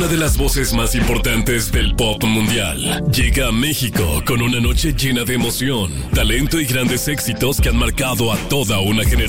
Una de las voces más importantes del pop mundial llega a México con una noche llena de emoción, talento y grandes éxitos que han marcado a toda una generación.